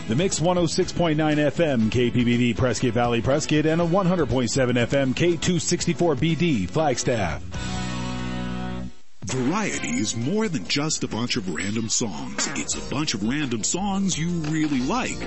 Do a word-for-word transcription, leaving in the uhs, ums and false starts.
The Mix one oh six point nine F M, K P B D, Prescott Valley, Prescott, and a one hundred point seven F M, K two sixty-four B D, Flagstaff. Variety is more than just a bunch of random songs. It's a bunch of random songs you really like.